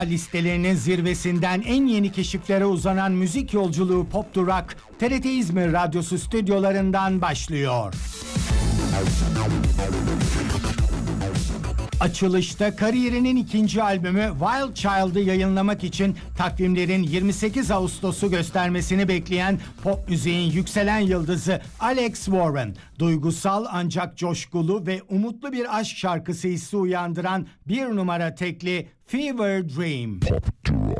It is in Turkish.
Listelerinin zirvesinden en yeni keşiflere uzanan müzik yolculuğu Pop to Rock, TRT İzmir Radyosu stüdyolarından başlıyor. Açılışta kariyerinin ikinci albümü Wild Child'ı yayınlamak için takvimlerin 28 Ağustos'u göstermesini bekleyen pop müziğin yükselen yıldızı Alex Warren, duygusal ancak coşkulu ve umutlu bir aşk şarkısı hissi uyandıran bir numara tekli Fever Dream. Pop to Rock.